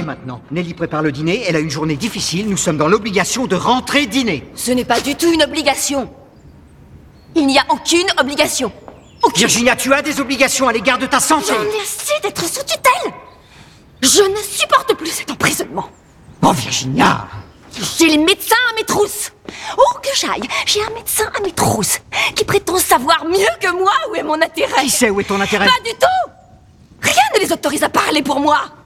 maintenant. Nelly prépare le dîner, elle a une journée difficile, nous sommes dans l'obligation de rentrer dîner. Ce n'est pas du tout une obligation. Il n'y a aucune obligation. Aucune. Virginia, tu as des obligations à l'égard de ta santé. J'en ai assez d'être sous tutelle. Je ne supporte plus cet emprisonnement. Oh, Virginia! J'ai le médecin à mes trousses. Où que j'aille, j'ai un médecin à mes trousses qui prétend savoir mieux que moi où est mon intérêt. Qui sait où est ton intérêt? Pas du tout. Rien ne les autorise à parler pour moi.